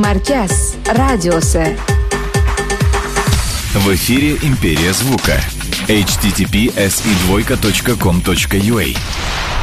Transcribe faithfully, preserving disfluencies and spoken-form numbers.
Маркез, Радиосе. В эфире «Империя звука». эйч ти ти пи эс и двойка точка ком точка ю а.